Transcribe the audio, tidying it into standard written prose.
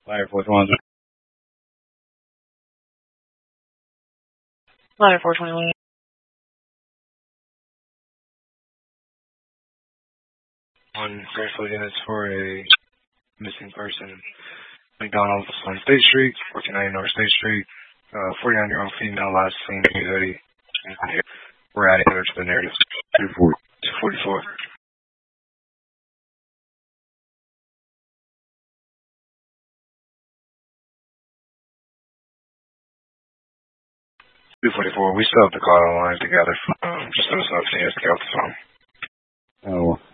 Air Force One. Ladder 421. On grateful units for a missing person. McDonald's on State Street, 1490 North State Street. 49-year-old female last seen in a hoodie. We're adding her to the narrative. 244. 244. We still have the call line together. Just let us know if you have to get off the phone. Oh,